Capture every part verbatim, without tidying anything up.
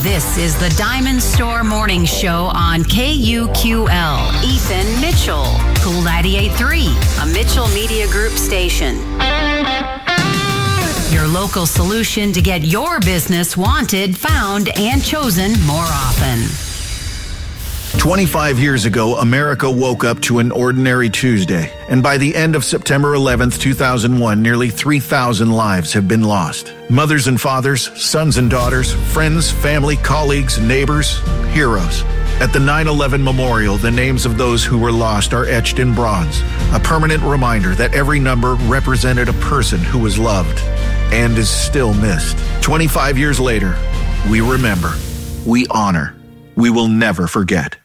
This is the Diamond Store Morning Show on K U Q L. Ethan Mitchell, Cool ninety-eight point three, a Mitchell Media Group station. Your local solution to get your business wanted, found, and chosen more often. twenty-five years ago, America woke up to an ordinary Tuesday, and by the end of September eleventh, two thousand one, nearly three thousand lives have been lost. Mothers and fathers, sons and daughters, friends, family, colleagues, neighbors, heroes. At the nine eleven Memorial, the names of those who were lost are etched in bronze, a permanent reminder that every number represented a person who was loved and is still missed. twenty-five years later, we remember, we honor, we will never forget.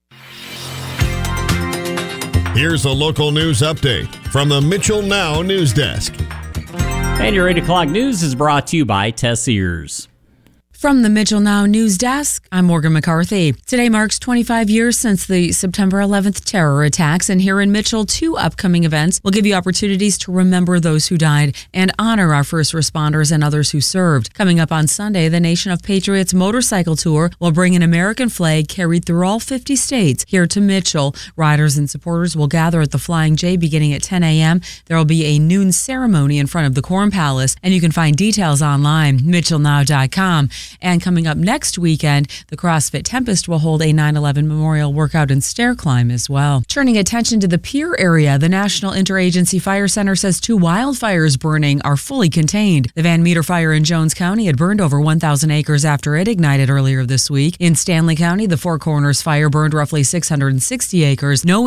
Here's a local news update from the Mitchell Now News Desk. And your eight o'clock news is brought to you by Tessiers. From the Mitchell Now News Desk, I'm Morgan McCarthy. Today marks twenty-five years since the September eleventh terror attacks, and here in Mitchell, two upcoming events will give you opportunities to remember those who died and honor our first responders and others who served. Coming up on Sunday, the Nation of Patriots motorcycle tour will bring an American flag carried through all fifty states here to Mitchell. Riders and supporters will gather at the Flying J beginning at ten a.m. There will be a noon ceremony in front of the Corn Palace, and you can find details online, mitchell now dot com. And coming up next weekend, the CrossFit Tempest will hold a nine eleven memorial workout and stair climb as well. Turning attention to the Pierre area, the National Interagency Fire Center says two wildfires burning are fully contained. The Van Meter fire in Jones County had burned over one thousand acres after it ignited earlier this week. In Stanley County, the Four Corners fire burned roughly six hundred sixty acres. No